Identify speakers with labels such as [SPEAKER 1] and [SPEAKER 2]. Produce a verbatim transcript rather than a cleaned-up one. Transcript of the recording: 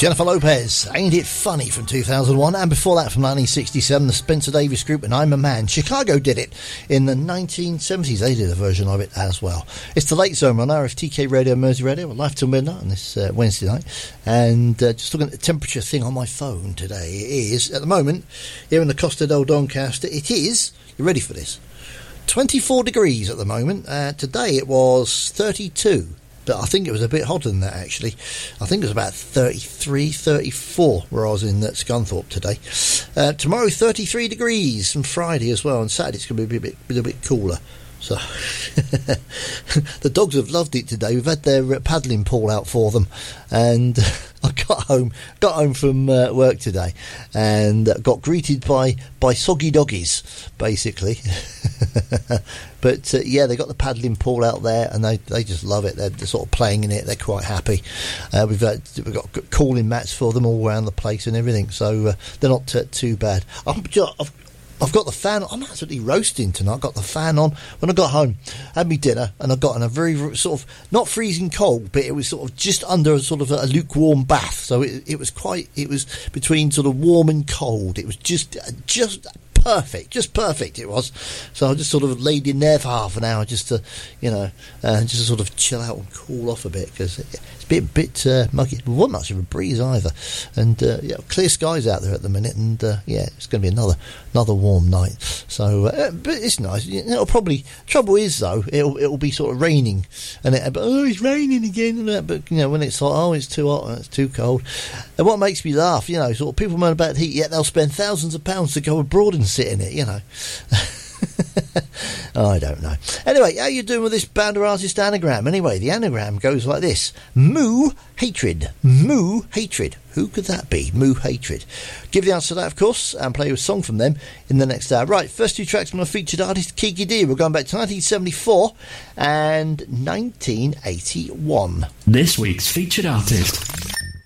[SPEAKER 1] Jennifer Lopez, Ain't It Funny from two thousand one, and before that from nineteen sixty-seven, the Spencer Davis Group and I'm a Man. Chicago did it in the nineteen seventies. They did a version of it as well. It's the Late Zone on R F T K Radio, Mersey Radio, live till midnight on this uh, Wednesday night. And uh, just looking at the temperature thing on my phone today, it is, at the moment, here in the Costa del Doncaster, it is, you ready for this, twenty-four degrees at the moment. Uh, today it was thirty-two. But I think it was a bit hotter than that, actually. I think it was about thirty-three, thirty-four where I was in uh, Scunthorpe today. Uh, tomorrow, thirty-three degrees, and Friday as well. And Saturday, it's going to be a bit, a little bit cooler. So the dogs have loved it today. We've had their uh, paddling pool out for them, and I got home got home from uh, work today and uh, got greeted by by soggy doggies, basically. But uh, yeah, they got the paddling pool out there, and they, they just love it. They're, they're sort of playing in it. They're quite happy. Uh, we've had, we've got cooling mats for them all around the place and everything, so uh, they're not t- too bad. I'm, I've, I've got the fan. I'm absolutely roasting tonight. I've got the fan on. When I got home, I had me dinner, and I got in a very sort of not freezing cold, but it was sort of just under a sort of a lukewarm bath. So it, it was quite. It was between sort of warm and cold. It was just just. Perfect, just perfect it was. So I just sort of laid in there for half an hour just to, you know, uh, just to sort of chill out and cool off a bit, because it's a bit, bit uh, muggy. There wasn't much of a breeze either, and uh, yeah, clear skies out there at the minute, and uh, yeah, it's going to be another another warm night. So, uh, but it's nice. It'll probably trouble is though, it'll it'll be sort of raining, and it, but, oh, it's raining again, and that. But you know, when it's like, oh, it's too hot, and it's too cold. And what makes me laugh, you know, sort of people moan about the heat, yet they'll spend thousands of pounds to go abroad and sit in it, you know. I don't know. Anyway, how you doing with this band or artist anagram? Anyway, the anagram goes like this: Moo Hatred. Moo Hatred. Who could that be? Moo Hatred. Give the answer to that, of course, and play a song from them in the next hour. Right, first two tracks from a featured artist, Kiki D. We're going back to nineteen seventy-four and nineteen eighty-one.
[SPEAKER 2] This week's featured artist.